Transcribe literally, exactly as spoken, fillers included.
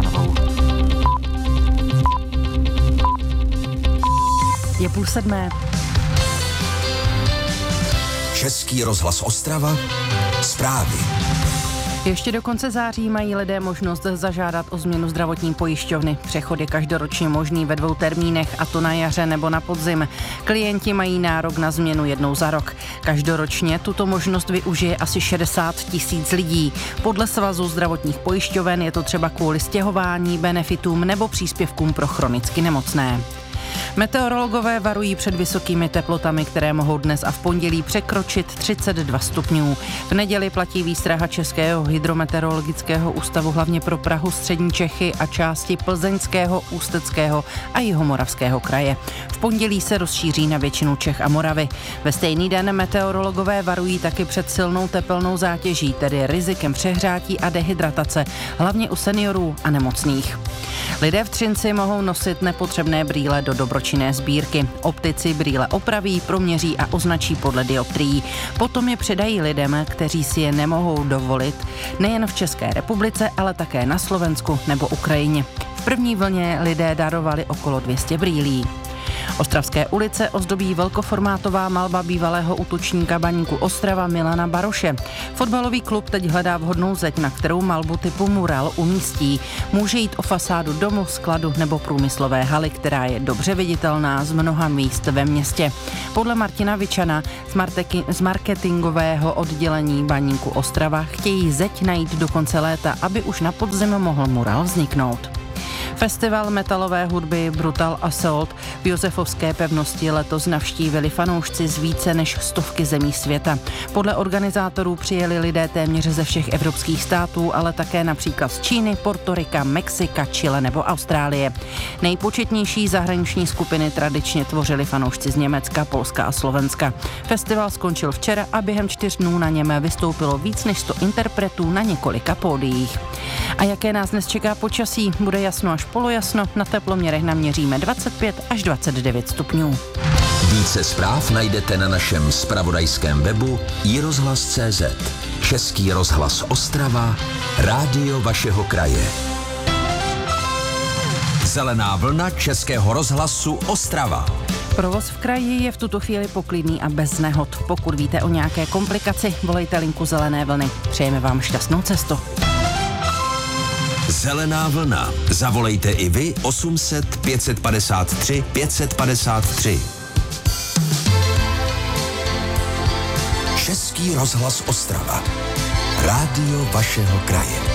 Bránovou. Je půl sedmé. Český rozhlas Ostrava, zprávy. Ještě do konce září mají lidé možnost zažádat o změnu zdravotní pojišťovny. Přechod je každoročně možný ve dvou termínech, a to na jaře nebo na podzim. Klienti mají nárok na změnu jednou za rok. Každoročně tuto možnost využije asi šedesát tisíc lidí. Podle Svazu zdravotních pojišťoven je to třeba kvůli stěhování, benefitům nebo příspěvkům pro chronicky nemocné. Meteorologové varují před vysokými teplotami, které mohou dnes a v pondělí překročit třicet dva stupňů. V neděli platí výstraha Českého hydrometeorologického ústavu hlavně pro Prahu, střední Čechy a části Plzeňského, Ústeckého a Jihomoravského kraje. V pondělí se rozšíří na většinu Čech a Moravy. Ve stejný den meteorologové varují taky před silnou tepelnou zátěží, tedy rizikem přehřátí a dehydratace, hlavně u seniorů a nemocných. Lidé v Třinci mohou nosit nepotřebné brýle do dobročinné sbírky. Optici brýle opraví, proměří a označí podle dioptrií. Potom je předají lidem, kteří si je nemohou dovolit, nejen v České republice, ale také na Slovensku nebo Ukrajině. V první vlně lidé darovali okolo dvě stě brýlí. Ostravské ulice ozdobí velkoformátová malba bývalého útočníka Baníku Ostrava Milana Baroše. Fotbalový klub teď hledá vhodnou zeď, na kterou malbu typu mural umístí. Může jít o fasádu domu, skladu nebo průmyslové haly, která je dobře viditelná z mnoha míst ve městě. Podle Martina Vičana z, marteki, z marketingového oddělení Baníku Ostrava chtějí zeď najít do konce léta, aby už na podzim mohl mural vzniknout. Festival metalové hudby Brutal Assault v Josefovské pevnosti letos navštívili fanoušci z více než stovky zemí světa. Podle organizátorů přijeli lidé téměř ze všech evropských států, ale také například z Číny, Portorika, Mexika, Chile nebo Austrálie. Nejpočetnější zahraniční skupiny tradičně tvořili fanoušci z Německa, Polska a Slovenska. Festival skončil včera a během čtyř dnů na něm vystoupilo víc než sto interpretů na několika pódiích. A jaké nás dnes čeká počasí? Bude jasno až polojasno, na teploměrech naměříme dvacet pět až dvacet devět stupňů. Více zpráv najdete na našem zpravodajském webu i rozhlas tečka cé zet. Český rozhlas Ostrava, rádio vašeho kraje. Zelená vlna Českého rozhlasu Ostrava. Provoz v kraji je v tuto chvíli poklidný a bez nehod. Pokud víte o nějaké komplikaci, volejte linku Zelené vlny. Přejeme vám šťastnou cestu. Zelená vlna. Zavolejte i vy osm set pět set padesát tři pět set padesát tři. Český rozhlas Ostrava. Rádio vašeho kraje.